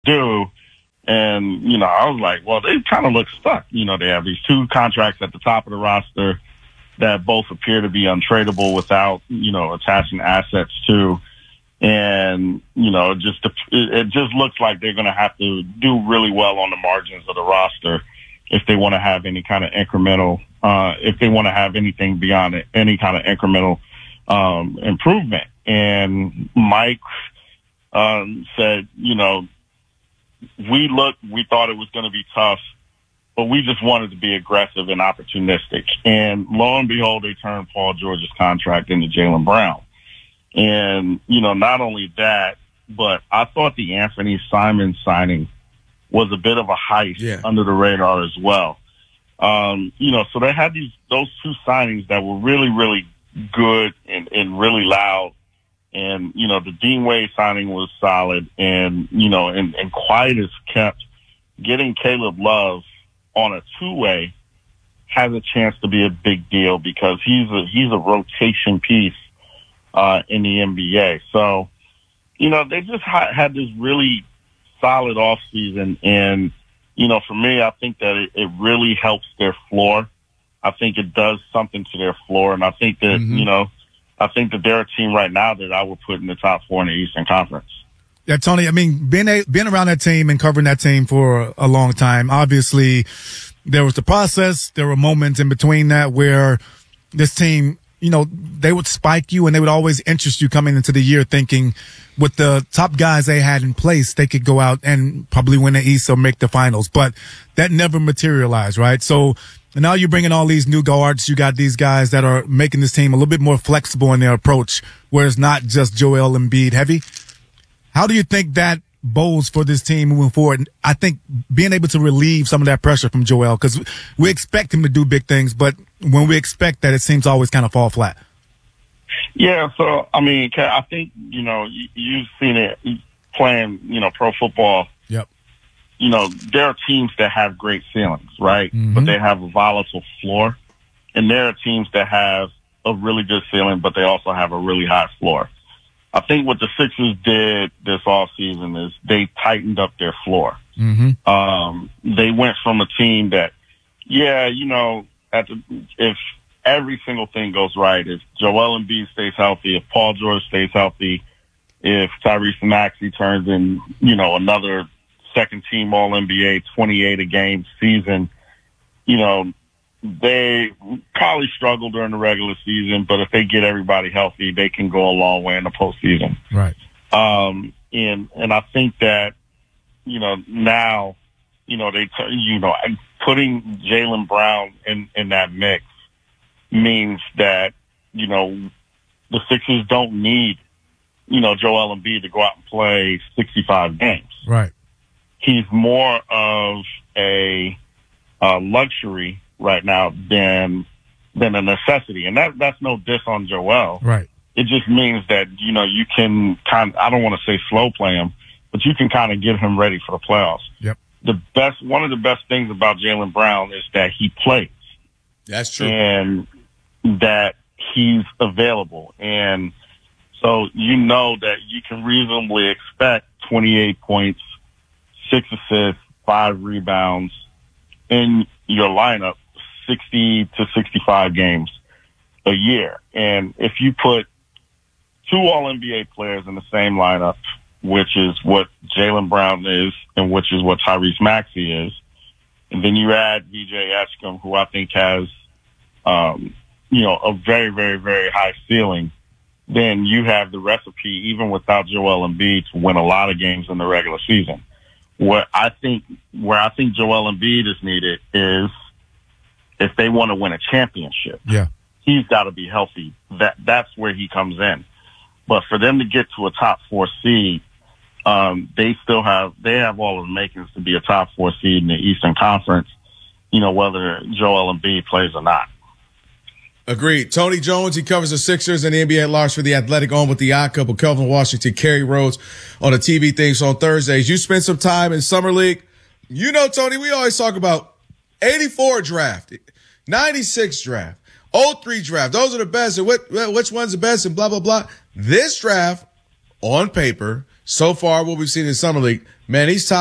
do. And, I was like, well, they kind of look stuck. They have these two contracts at the top of the roster that both appear to be untradeable without, attaching assets to. And, it just looks like they're going to have to do really well on the margins of the roster if they want to have any kind of incremental, if they want to have anything beyond it, any kind of incremental improvement. And Mike said, we thought it was going to be tough, but we just wanted to be aggressive and opportunistic. And lo and behold, they turned Paul George's contract into Jaylen Brown. And, not only that, but I thought the Anthony Simons signing was a bit of a heist under the radar as well. So they had those two signings that were really, really good and really loud. And, the Dean Wade signing was solid. And, and Quiet has kept getting Caleb Love on a two-way has a chance to be a big deal because he's a rotation piece in the NBA. So, they just had this really solid offseason. And, for me, I think that it really helps their floor. I think it does something to their floor. And I think that, I think that they're a team right now that I would put in the top four in the Eastern Conference. Yeah, Tony, I mean, being around that team and covering that team for a long time, obviously there was the process. There were moments in between that where this team, they would spike you and they would always interest you coming into the year thinking with the top guys they had in place, they could go out and probably win the East or make the finals. But that never materialized, right? So now you're bringing all these new guards. You got these guys that are making this team a little bit more flexible in their approach, where it's not just Joel Embiid heavy. How do you think that bodes for this team moving forward? I think being able to relieve some of that pressure from Joel, because we expect him to do big things, but when we expect that, it seems to always kind of fall flat. Yeah, so, I mean, I think, you've seen it playing, pro football. Yep. There are teams that have great ceilings, right? Mm-hmm. But they have a volatile floor. And there are teams that have a really good ceiling, but they also have a really high floor. I think what the Sixers did this offseason is they tightened up their floor. Mm-hmm. They went from a team that, if every single thing goes right, if Joel Embiid stays healthy, if Paul George stays healthy, if Tyrese Maxey turns in, another second-team All-NBA 28-a-game season, they probably struggle during the regular season, but if they get everybody healthy, they can go a long way in the postseason. Right. And I think that, now, putting Jaylen Brown in that mix means that, the Sixers don't need, Joel Embiid to go out and play 65 games. Right. He's more of a luxury right now than a necessity. And that's no diss on Joel. Right. It just means that, you can I don't want to say slow play him, but you can kind of get him ready for the playoffs. Yep. One of the best things about Jaylen Brown is that he plays. That's true. And that he's available. And so that you can reasonably expect 28 points, 6 assists, 5 rebounds in your lineup 60 to 65 games a year. And if you put 2 All-NBA players in the same lineup, which is what Jaylen Brown is and which is what Tyrese Maxey is, and then you add VJ Eshkom, who I think has, a very, very, very high ceiling, then you have the recipe, even without Joel Embiid, to win a lot of games in the regular season. Where I think Joel Embiid is needed is if they want to win a championship. Yeah. He's got to be healthy. That's where he comes in. But for them to get to a top 4 seed, they have all of the makings to be a top 4 seed in the Eastern Conference, whether Joel Embiid plays or not. Agreed. Tony Jones, he covers the Sixers and the NBA at large for The Athletic, on with the odd couple, Kelvin Washington, Kerry Rhodes on the TV things on Thursdays. You spent some time in Summer League. Tony, we always talk about 84 draft, 96 draft, 03 draft. Those are the best. And which one's the best and blah, blah, blah. This draft, on paper, so far what we've seen in Summer League, man, these top